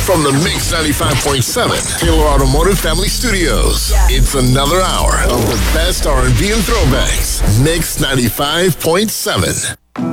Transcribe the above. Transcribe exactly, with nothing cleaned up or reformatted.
From the Mix ninety-five point seven Taylor Automotive Family Studios, it's another hour of the best R and B and throwbacks. Mix ninety-five point seven.